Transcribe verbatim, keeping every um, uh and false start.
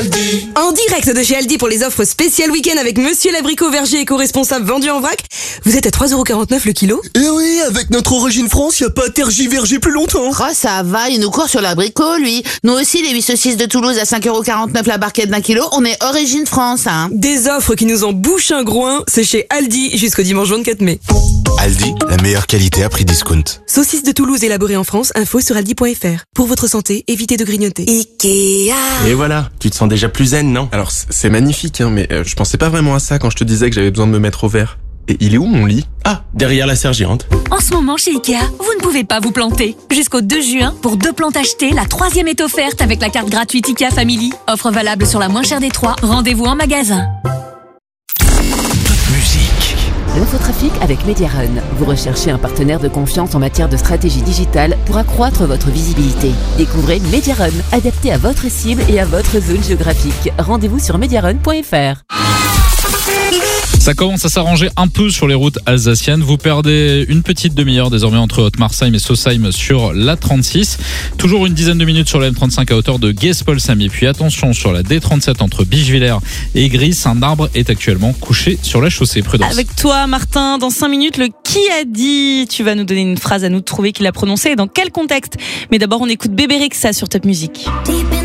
Aldi. En direct de chez Aldi pour les offres spéciales week-end avec Monsieur l'abricot verger éco-responsable vendu en vrac. Vous êtes à trois euros quarante-neuf le kilo. Et oui, avec notre origine France, y a pas à tergiverger plus longtemps. Oh, ça va, il nous court sur l'abricot, lui. Nous aussi, les huit saucisses de Toulouse à cinq euros quarante-neuf la barquette d'un kilo, on est origine France, hein. Des offres qui nous en bouchent un groin, c'est chez Aldi jusqu'au dimanche vingt-quatre mai. Aldi, la meilleure qualité à prix discount. Saucisses de Toulouse élaborées en France, info sur aldi point fr. Pour votre santé, évitez de grignoter. Ikea. Et voilà, tu te sens déjà plus zen, non? Alors, c'est magnifique, hein, mais euh, je pensais pas vraiment à ça quand je te disais que j'avais besoin de me mettre au vert. Et il est où mon lit? Ah, derrière la sergérante. En ce moment chez Ikea, vous ne pouvez pas vous planter. Jusqu'au deux juin, pour deux plantes achetées, la troisième est offerte avec la carte gratuite Ikea Family. Offre valable sur la moins chère des trois. Rendez-vous en magasin. Toute musique. L'infotrafic avec Mediarun. Vous recherchez un partenaire de confiance en matière de stratégie digitale pour accroître votre visibilité. Découvrez Mediarun, adapté à votre cible et à votre zone géographique. Rendez-vous sur mediarun point fr. Ça commence à s'arranger un peu sur les routes alsaciennes. Vous perdez une petite demi-heure désormais entre Haute-Marsheim et Sausheim sur la trente-six. Toujours une dizaine de minutes sur la M trente-cinq à hauteur de Guespolsamy. Puis attention sur la D trente-sept entre Bichevillers et Gris. Un arbre est actuellement couché sur la chaussée. Prudence. Avec toi, Martin, dans cinq minutes, le qui a dit. Tu vas nous donner une phrase à nous trouver qui l'a prononcée et dans quel contexte. Mais d'abord, on écoute Bébé Rexha sur Top Music.